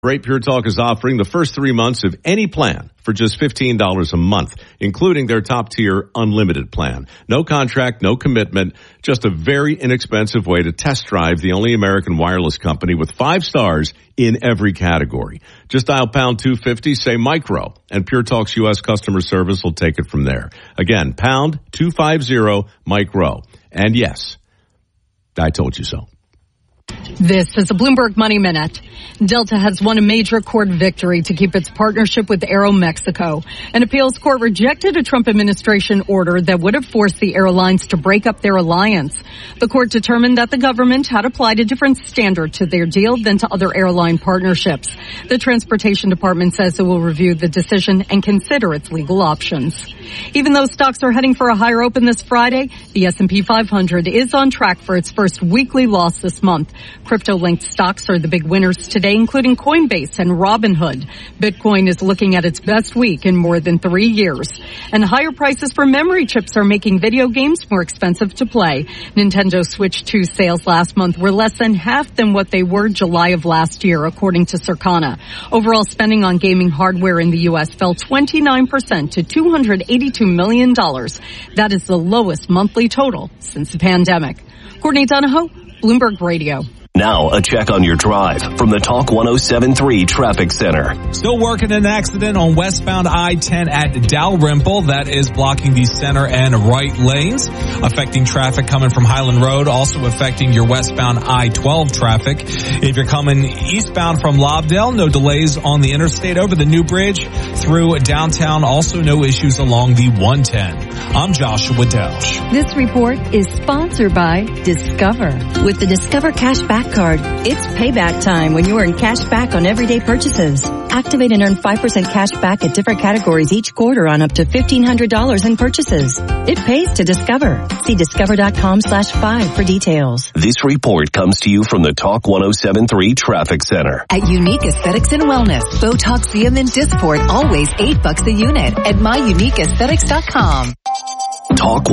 Great Pure Talk is offering the first 3 months of any plan for just $15 a month, including their top-tier unlimited plan. No contract, no commitment, just a very inexpensive way to test drive the only American wireless company with 5 stars in every category. Just dial pound 250, say micro, and Pure Talk's U.S. customer service will take it from there. Again, pound 250 micro. And yes, I told you so. This is a Bloomberg Money Minute. Delta has won a major court victory to keep its partnership with Aeromexico. An appeals court rejected a Trump administration order that would have forced the airlines to break up their alliance. The court determined that the government had applied a different standard to their deal than to other airline partnerships. The Transportation Department says it will review the decision and consider its legal options. Even though stocks are heading for a higher open this Friday, the S&P 500 is on track for its first weekly loss this month. Crypto-linked stocks are the big winners today, including Coinbase and Robinhood. Bitcoin is looking at its best week in more than 3 years. And higher prices for memory chips are making video games more expensive to play. Nintendo Switch 2 sales last month were less than half than what they were July of last year, according to Circana. Overall spending on gaming hardware in the U.S. fell 29% to $282 million. That is the lowest monthly total since the pandemic. Courtney Donahoe, Bloomberg Radio. Now, a check on your drive from the Talk 107.3 Traffic Center. Still working an accident on westbound I-10 at Dalrymple. That is blocking the center and right lanes, affecting traffic coming from Highland Road, also affecting your westbound I-12 traffic. If you're coming eastbound from Lobdell, no delays on the interstate over the new bridge through downtown. Also no issues along the 110. I'm Joshua Delsh. This report is sponsored by Discover. With the Discover Cashback Card, it's payback time when you earn cash back on everyday purchases. Activate and earn 5% cash back at different categories each quarter on up to $1,500 in purchases. It pays to Discover. See discover.com/5 for details. This report comes to you from the Talk 107.3 Traffic Center. At Unique Aesthetics and Wellness, Botoxium and Dysport, always $8 a unit at myuniqueaesthetics.com. Talk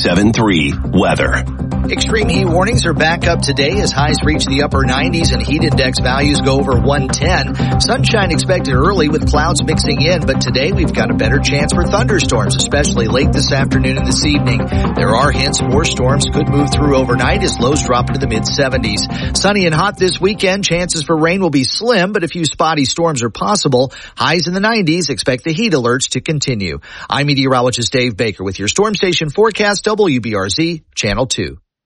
107.3 Weather. Extreme heat warnings are back up today as highs reach the upper 90s and heat index values go over 110. Sunshine expected early with clouds mixing in, but today we've got a better chance for thunderstorms, especially late this afternoon and this evening. There are hints more storms could move through overnight as lows drop into the mid-70s. Sunny and hot this weekend. Chances for rain will be slim, but a few spotty storms are possible. Highs in the 90s. Expect the heat alerts to continue. I'm meteorologist Dave Baker with your Storm Station forecast, WBRZ Channel 2.